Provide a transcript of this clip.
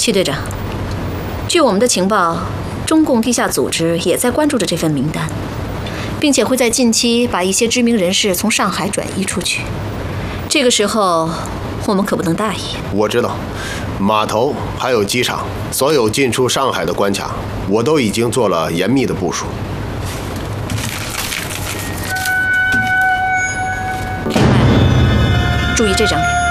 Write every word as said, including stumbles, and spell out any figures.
戚队长，据我们的情报，中共地下组织也在关注着这份名单，并且会在近期把一些知名人士从上海转移出去。这个时候，我们可不能大意。 我知道，码头还有机场，所有进出上海的关卡，我都已经做了严密的部署。 另外，注意这张脸。